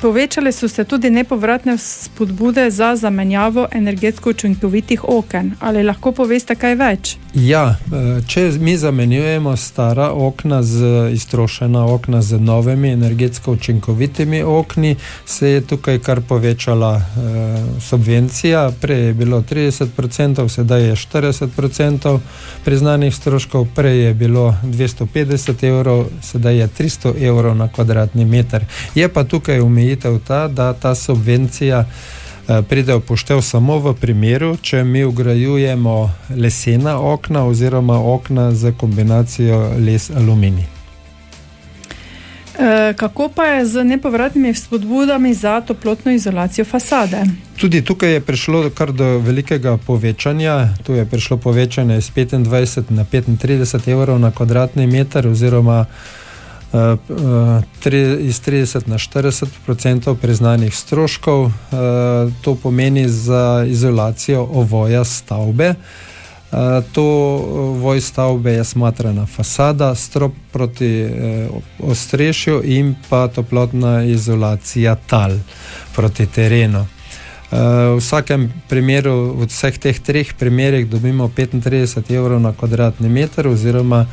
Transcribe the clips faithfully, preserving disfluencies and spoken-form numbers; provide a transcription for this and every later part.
povečale so se tudi nepovratne spodbude za zamenjavo energetsko učinkovitih oken. Ali lahko poveste kaj več? Ja, če mi zamenjujemo stara okna, z iztrošena okna z novimi energetsko učinkovitimi okni, se je tukaj kar povečala eh, subvencija. Prej je bilo trideset procentov, sedaj je štirideset procentov priznanih stroškov, prej je bilo dvesto petdeset evrov, sedaj je tristo evrov na kvadratni meter. Je pa tukaj omejitev ta, da ta subvencija pride v poštev samo v primeru, če mi vgrajujemo lesena okna oziroma okna z kombinacijo les-aluminij. E, kako pa je z nepovratnimi spodbudami za toplotno izolacijo fasade? Tudi tukaj je prišlo kar do velikega povečanja. Tu je prišlo povečanje iz petindvajset na petintrideset evrov na kvadratni meter oziroma Uh, uh, tri, iz trideset na štirideset procentov priznanih stroškov. Uh, to pomeni za izolacijo ovoja stavbe. Uh, to ovoj stavbe je smatrana fasada, strop proti uh, ostrešju in pa toplotna izolacija tal proti terenu. Uh, v vsakem primeru, v vseh teh treh primerih dobimo petintrideset evrov na kvadratni meter oziroma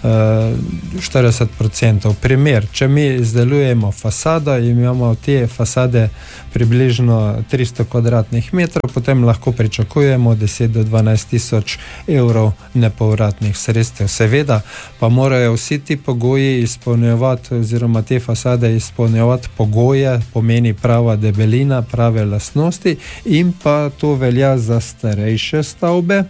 štirideset procentov. Primer, če mi izdelujemo fasado in imamo te fasade približno tristo kvadratnih metrov, potem lahko pričakujemo deset do dvanajst tisoč evrov nepovratnih sredstev. Seveda pa morajo vsi ti pogoji izpolnjevati oziroma te fasade izpolnjevati pogoje, pomeni prava debelina, prave lastnosti in pa to velja za starejše stavbe,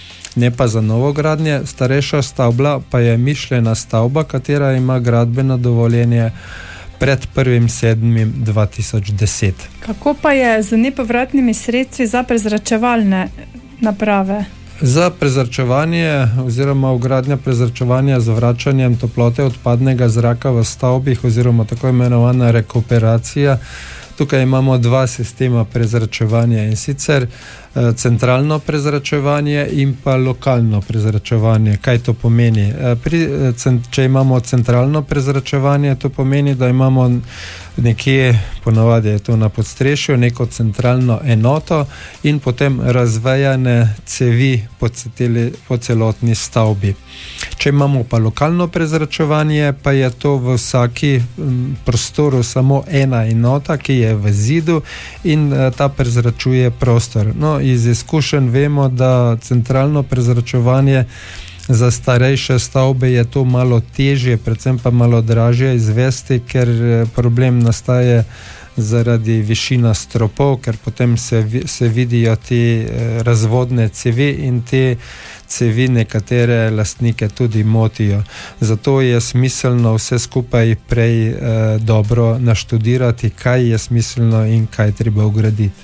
ne pa za novogradnje. Starejša stavba pa je mišljena stavba, katera ima gradbeno dovoljenje pred prvim sedmim dva tisoč deset. Kako pa je z nepovratnimi sredstvi za prezračevalne naprave? Za prezračevanje oziroma vgradnja prezračevanja z vračanjem toplote odpadnega zraka v stavbih oziroma tako imenovana rekuperacija. Tukaj imamo dva sistema prezračevanja, in sicer eh, centralno prezračevanje in pa lokalno prezračevanje. Kaj to pomeni? Eh, pri, eh, cent, če imamo centralno prezračevanje, to pomeni, da imamo nekje, ponavadi je to na podstrešju, neko centralno enoto in potem razvejane cevi po, ceteli, po celotni stavbi. Če imamo pa lokalno prezračevanje, pa je to v vsaki m, prostoru samo ena enota, ki je v zidu in a, ta prezračuje prostor. No, iz izkušenj vemo, da centralno prezračevanje za starejše stavbe je to malo težje, predvsem pa malo dražje izvesti, ker problem nastaje zaradi višina stropov, ker potem se, se vidijo te razvodne cevi in te cevi nekatere lastnike tudi motijo. Zato je smiselno vse skupaj prej eh, dobro naštudirati, kaj je smiselno in kaj treba vgraditi.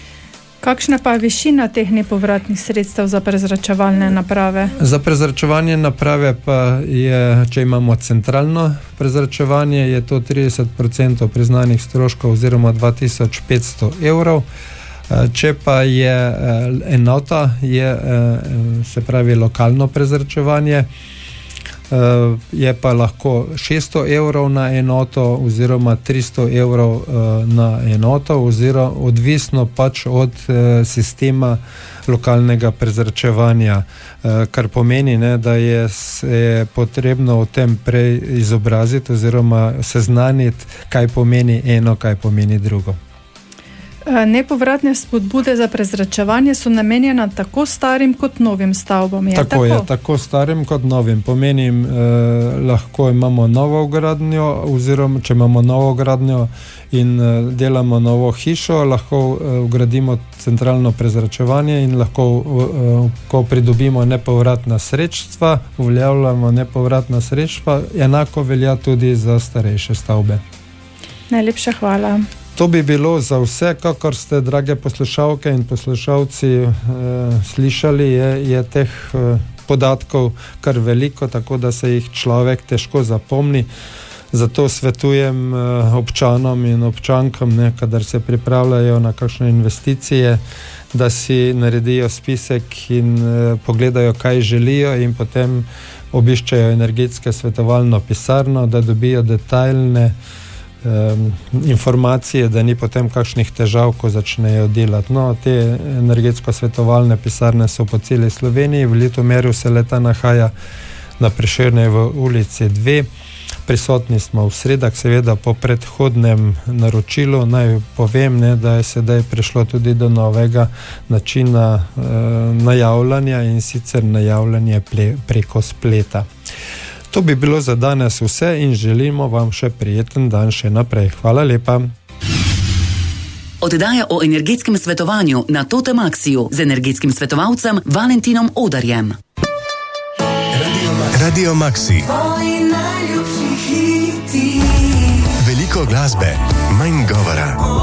Kakšna pa je višina teh nepovratnih sredstev za prezračevalne naprave? Za prezračevanje naprave pa je, če imamo centralno prezračevanje, je to trideset procentov priznanih stroškov oziroma dva tisoč petsto evrov. Če pa je enota, je, se pravi lokalno prezračevanje, je pa lahko šeststo evrov na enoto oziroma tristo evrov na enoto oziroma odvisno pač od sistema lokalnega prezračevanja, kar pomeni, ne, da je, je potrebno o tem prej izobraziti oziroma seznaniti, kaj pomeni eno, kaj pomeni drugo. Nepovratne spodbude za prezračevanje so namenjene tako starim kot novim stavbam. Je tako, tako je, tako starim kot novim. Pomeni, eh, lahko imamo novo gradnjo oziroma če imamo novo gradnjo in eh, delamo novo hišo, lahko eh, vgradimo centralno prezračevanje in lahko, eh, ko pridobimo nepovratna sredstva, uveljavljamo nepovratna sredstva, enako velja tudi za starejše stavbe. Najlepša hvala. To bi bilo za vse, kakor ste, drage poslušalke in poslušalci, eh, slišali, je, je teh eh, podatkov kar veliko, tako da se jih človek težko zapomni. Zato svetujem eh, občanom in občankam, ne, kadar se pripravljajo na kakšne investicije, da si naredijo spisek in eh, pogledajo, kaj želijo in potem obiščejo energetske svetovalno pisarno, da dobijo detaljne um, informacije, da ni potem kakšnih težav, ko začnejo delati. No, te energetsko-svetovalne pisarne so po celi Sloveniji, v Ljutomeru se leta nahaja na Prešernovi ulici dve. Prisotni smo v sredah, seveda po predhodnem naročilu. Naj povem, ne, da je sedaj prišlo tudi do novega načina e, najavljanja, in sicer najavljanje ple, preko spleta. To bi bilo za danes vse in želimo vam še prijeten dan še naprej. Hvala lepa. Oddaja o energetskem svetovanju na Totem Axiju z energetskim svetovalcem Valentinom Odarjem. Radio Maxi. Veliko glasbe, manj govora.